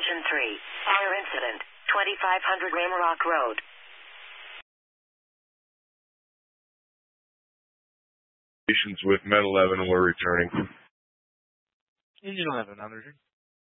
Station 3. Fire incident. 2500 Ramrock Road. With Med 11, we're returning. Engine 11, on the return.